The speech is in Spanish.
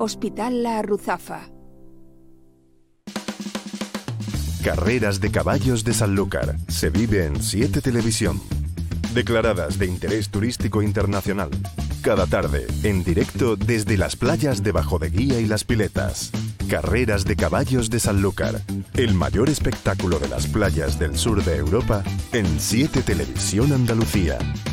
Hospital La Ruzafa. Carreras de caballos de Sanlúcar. Se vive en 7 Televisión. Declaradas de interés turístico internacional. Cada tarde, en directo desde las playas de Bajo de Guía y Las Piletas. Carreras de caballos de Sanlúcar. El mayor espectáculo de las playas del sur de Europa en 7 Televisión Andalucía.